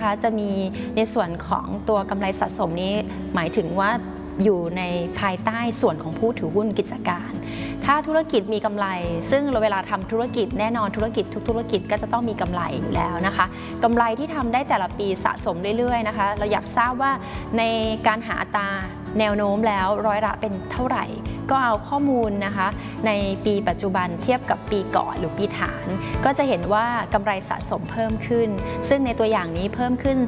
นะคะจะมีในส่วนของตัวกำไรสะสมนี้หมายถึงว่าอยู่ในภายใต้ส่วนของผู้ถือหุ้นกิจการถ้าธุรกิจมีกำไรซึ่งเวลาทำธุรกิจแน่นอนธุรกิจทุกธุรกิจก็จะต้องมีกำไรอยู่แล้วนะคะกำไรที่ทำได้แต่ละปีสะสมเรื่อยๆนะคะเราอยากทราบว่าในการหาอัตราแนวโน้มแล้วร้อยละเป็นเท่าไหร่ก็เอาข้อมูลนะคะในปีปัจจุบันเทียบกับปีก่อนหรือปีฐานก็จะเห็นว่ากำไรสะสมเพิ่มขึ้นซึ่งในตัวอย่างนี้เพิ่มขึ้น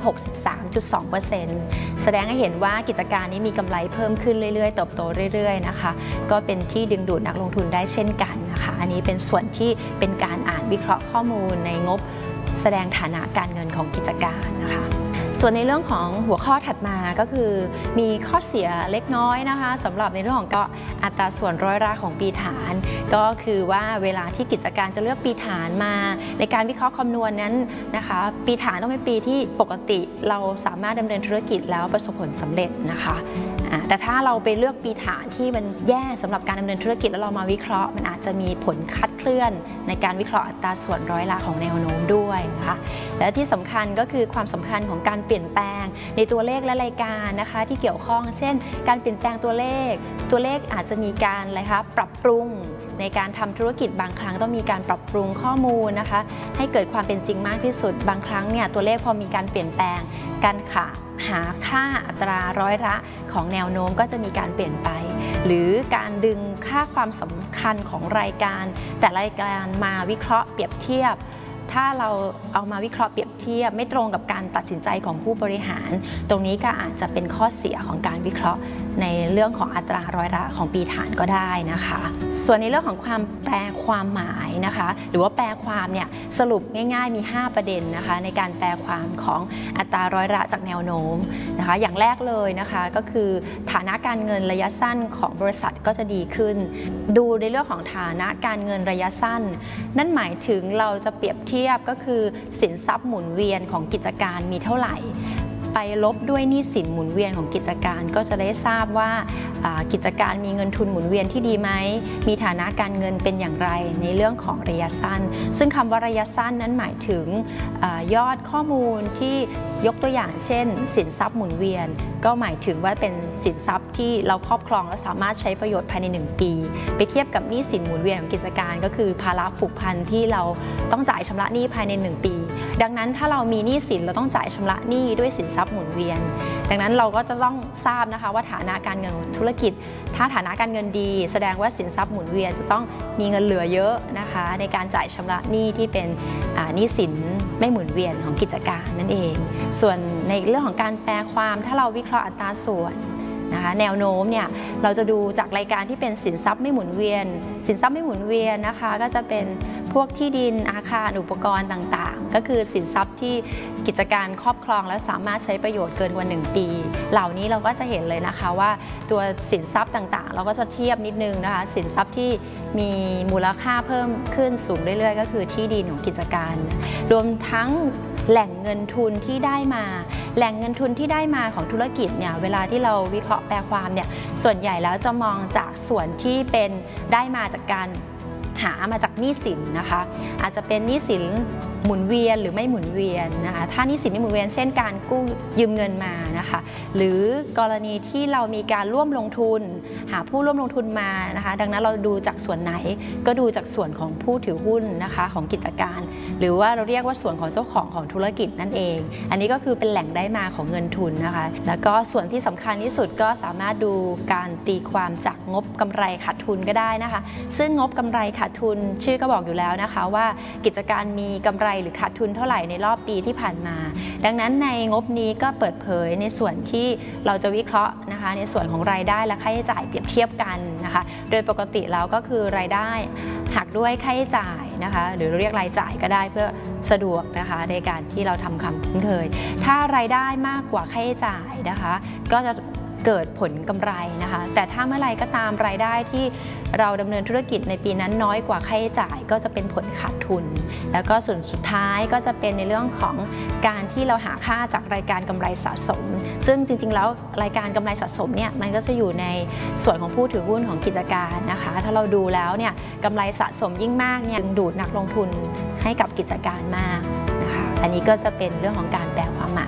63.2% แสดงให้เห็นว่ากิจการนี้มีกำไรเพิ่มขึ้นเรื่อยๆเติบโตเรื่อยๆนะคะก็เป็นที่ดึงดูดนักลงทุนได้เช่นกันนะคะอันนี้เป็นส่วนที่เป็นการอ่านวิเคราะห์ข้อมูลในงบแสดงฐานะการเงินของกิจการนะคะส่วนในเรื่องของหัวข้อถัดมาก็คือมีข้อเสียเล็กน้อยนะคะสำหรับในเรื่องของก็อัตราส่วนร้อยละของปีฐานก็คือว่าเวลาที่กิจการจะเลือกปีฐานมาในการวิเคราะห์คำนวณนั้นนะคะปีฐานต้องเป็นปีที่ปกติเราสามารถดำเนินธุรกิจแล้วประสบผลสำเร็จนะคะแต่ถ้าเราไปเลือกปีฐานที่มันแย่สำหรับการดำเนินธุรกิจแล้วเรามาวิเคราะห์มันอาจจะมีผลคลาดเคลื่อนในการวิเคราะห์อัตราส่วนร้อยละของแนวโน้มด้วยนะคะและที่สำคัญก็คือความสำคัญของการเปลี่ยนแปลงในตัวเลขและรายการนะคะที่เกี่ยวข้องเช่นการเปลี่ยนแปลงตัวเลขอาจจะมีการอะไรคะปรับปรุงในการทำธุรกิจบางครั้งต้องมีการปรับปรุงข้อมูลนะคะให้เกิดความเป็นจริงมากที่สุดบางครั้งเนี่ยตัวเลขพอมีการเปลี่ยนแปลงการหาค่าอัตราร้อยละของแนวโน้มก็จะมีการเปลี่ยนไปหรือการดึงค่าความสำคัญของรายการแต่รายการมาวิเคราะห์เปรียบเทียบถ้าเราเอามาวิเคราะห์เปรียบเทียบไม่ตรงกับการตัดสินใจของผู้บริหารตรงนี้ก็อาจจะเป็นข้อเสียของการวิเคราะห์ในเรื่องของอัตราร้อยละของปีฐานก็ได้นะคะส่วนในเรื่องของความแปลความหมายนะคะหรือว่าแปลความเนี่ยสรุปง่ายๆมี5ประเด็นนะคะในการแปลความของอัตราร้อยละจากแนวโน้มนะคะอย่างแรกเลยนะคะก็คือฐานะการเงินระยะสั้นของบริษัทก็จะดีขึ้นดูในเรื่องของฐานะการเงินระยะสั้นนั่นหมายถึงเราจะเปรียบเทียบก็คือสินทรัพย์หมุนเวียนของกิจการมีเท่าไหร่ไปลบด้วยหนี้สินหมุนเวียนของกิจการก็จะได้ทราบว่ากิจการมีเงินทุนหมุนเวียนที่ดีไหมมีฐานะการเงินเป็นอย่างไรในเรื่องของระยะสั้นซึ่งคำว่าระยะสั้นนั้นหมายถึงยอดข้อมูลที่ยกตัวอย่างเช่นสินทรัพย์หมุนเวียนก็หมายถึงว่าเป็นสินทรัพย์ที่เราครอบครองและสามารถใช้ประโยชน์ภายใน1ปีไปเทียบกับหนี้สินหมุนเวียนของกิจการก็คือภาระผูกพันที่เราต้องจ่ายชำระหนี้ภายใน1ปีดังนั้นถ้าเรามีหนี้สินเราต้องจ่ายชำระหนี้ด้วยสินทรัพย์หมุนเวียนดังนั้นเราก็จะต้องทราบนะคะว่าฐานะการเงินของธุรกิจถ้าฐานะการเงินดีแสดงว่าสินทรัพย์หมุนเวียนจะต้องมีเงินเหลือเยอะนะคะในการจ่ายชำระหนี้ที่เป็นหนี้สินไม่หมุนเวียนของกิจการนั่นเองส่วนในเรื่องของการแปลความถ้าเราวิเคราะห์อัตราส่วนนะคะแนวโน้มเนี่ยเราจะดูจากรายการที่เป็นสินทรัพย์ไม่หมุนเวียนสินทรัพย์ไม่หมุนเวียนนะคะก็จะเป็นพวกที่ดินอาคารอุปกรณ์ต่างๆก็คือสินทรัพย์ที่กิจการครอบครองและสามารถใช้ประโยชน์เกินกว่า1ปีเหล่านี้เราก็จะเห็นเลยนะคะว่าตัวสินทรัพย์ต่างๆเราก็จะเทียบนิดนึงนะคะสินทรัพย์ที่มีมูลค่าเพิ่มขึ้นสูงเรื่อยๆก็คือที่ดินของกิจการรวมทั้งแหล่งเงินทุนที่ได้มาแหล่งเงินทุนที่ได้มาของธุรกิจเนี่ยเวลาที่เราวิเคราะห์แปลความเนี่ยส่วนใหญ่แล้วจะมองจากส่วนที่เป็นได้มาจากการหามาจากหนี้สินนะคะอาจจะเป็นหนี้สินหมุนเวียนหรือไม่หมุนเวียนนะคะถ้าหนี้สินไม่หมุนเวียนเช่นการกู้ยืมเงินมานะคะหรือกรณีที่เรามีการร่วมลงทุนหาผู้ร่วมลงทุนมานะคะดังนั้นเราดูจากส่วนไหนก็ดูจากส่วนของผู้ถือหุ้นนะคะของกิจการหรือว่าเราเรียกว่าส่วนของเจ้าของธุรกิจนั่นเองอันนี้ก็คือเป็นแหล่งได้มาของเงินทุนนะคะแล้วก็ส่วนที่สำคัญที่สุดก็สามารถดูการตีความจากงบกำไรขาดทุนก็ได้นะคะซึ่งงบกำไรขาดทุนชื่อก็บอกอยู่แล้วนะคะว่ากิจการมีกำไรหรือขาดทุนเท่าไหร่ในรอบปีที่ผ่านมาดังนั้นในงบนี้ก็เปิดเผยในส่วนที่เราจะวิเคราะห์นะคะในส่วนของรายได้และค่าใช้จ่ายเปรียบเทียบกันนะคะโดยปกติแล้วก็คือรายได้หักด้วยค่าใช้จ่ายนะคะหรือเรียกรายจ่ายก็ได้เพื่อสะดวกนะคะในการที่เราทำคำคุ้นเคยถ้ารายได้มากกว่าค่าใช้จ่ายนะคะก็จะเกิดผลกำไรนะคะแต่ถ้าเมื่อไรก็ตามรายได้ที่เราดำเนินธุรกิจในปีนั้นน้อยกว่าค่าใช้จ่ายก็จะเป็นผลขาดทุนแล้วก็ส่วนสุดท้ายก็จะเป็นในเรื่องของการที่เราหาค่าจากรายการกำไรสะสมซึ่งจริงๆแล้วรายการกำไรสะสมเนี่ยมันก็จะอยู่ในส่วนของผู้ถือหุ้นของกิจการนะคะถ้าเราดูแล้วเนี่ยกำไรสะสมยิ่งมากเนี่ยดึงดูดนักลงทุนให้กับกิจการมากนะคะอันนี้ก็จะเป็นเรื่องของการแปลความหมาย